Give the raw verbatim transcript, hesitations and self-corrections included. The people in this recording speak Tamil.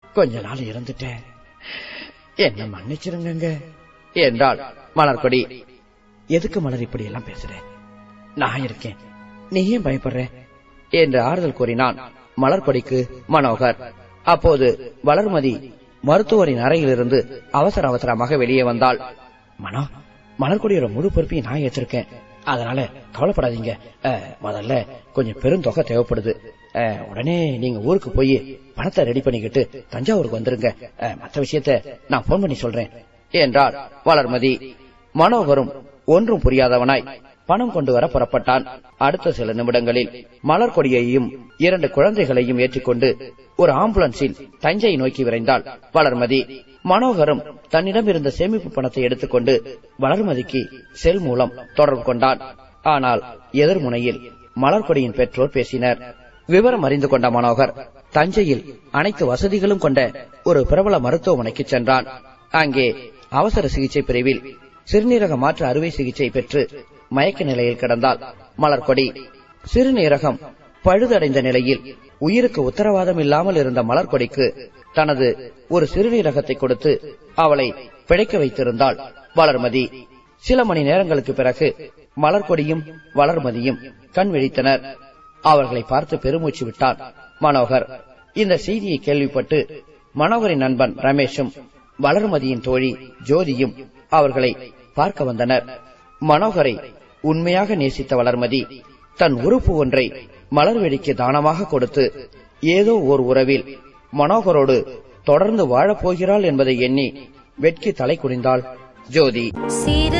கொஞ்ச நாள் இருந்துட்டேன், என்ன மன்னிச்சிருங்க என்றாள் மலர்கொடி. எதுக்கு மலர் இப்படி எல்லாம் பேசுற? நான் இருக்கேன், நீ ஏன் பயப்படுற என்று ஆறுதல் கூறினான் மலர்கொடிக்கு மனோகர். அப்போது வளர்மதி மருத்துவரின் அறையிலிருந்து அவசர அவசரமாக வெளியே வந்தாள். மனோ, மலர்கொடியோட முழு பொறுப்பையும் நான் ஏற்றிருக்கேன், அதனால கவலைப்படாதீங்க. முதல்ல கொஞ்சம் பெருந்தொகை தேவைப்படுது. உடனே நீங்க ஊருக்கு போய் பணத்தை ரெடி பண்ணிக்கிட்டு தஞ்சாவூருக்கு வந்துருங்க. மற்ற விஷயத்த நான் போன் பண்ணி சொல்றேன் என்றார் வளர்மதி. மனோகரும் ஒன்றும் புரியாதவனாய் பணம் கொண்டு வர புறப்பட்டான். அடுத்த சில நிமிடங்களில் மலர்கொடியையும் இரண்டு குழந்தைகளையும் ஏற்றிக்கொண்டு ஒரு ஆம்புலன்ஸில் தஞ்சை நோக்கி விரைந்தாள் வளர்மதி. மனோகரும் தன்னிடம் இருந்த சேமிப்பு பணத்தை எடுத்துக்கொண்டு வளர்மதிக்கு செல் மூலம் தொடர்பு கொண்டான். ஆனால் எதிர்முனையில் மலர்கொடியின் பெற்றோர் பேசினர். விவரம் அறிந்து கொண்ட மனோகர் தஞ்சையில் அனைத்து வசதிகளும் கொண்ட ஒரு பிரபல மருத்துவமனைக்கு சென்றான். அங்கே அவசர சிகிச்சை பிரிவில் சிறுநீரக மாற்று அறுவை சிகிச்சை பெற்று மயக்க நிலையில் கிடந்தாள் மலர்கொடி. சிறுநீரகம் பழுதடைந்த நிலையில் உயிருக்கு உத்தரவாதம் இல்லாமல் இருந்த மலர்கொடிக்கு தனது ஒரு சிறுநீரகத்தை கொடுத்து அவளை பிழைக்க வைத்திருந்தாள் வளர்மதி. சில மணி நேரங்களுக்கு பிறகு மலர்கொடியும் வளர்மதியும் கண் விழித்தனர். அவர்களை பார்த்து பெருமூச்சு விட்டான் மனோகர். இந்த செய்தியை கேள்விப்பட்டு மனோகரின் நண்பன் ரமேஷும் வளர்மதியின் தோழி ஜோதியும் அவர்களை பார்க்க வந்தனர். மனோகரை உண்மையாக நேசித்த வளர்மதி தன் உறுப்பு ஒன்றை மலர்வெடிக்கு தானமாக கொடுத்து ஏதோ ஓர் உறவில் மனோகரோடு தொடர்ந்து வாழப்போகிறாள் என்பதை எண்ணி வெட்கி தலை குனிந்தாள் ஜோதி.